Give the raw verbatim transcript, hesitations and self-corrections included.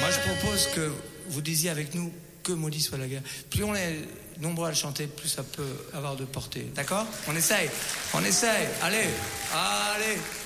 Moi, je propose que vous disiez avec nous que maudit soit la guerre. Plus on est nombreux à le chanter, plus ça peut avoir de portée. D'accord ? On essaye. On essaye. Allez. Allez.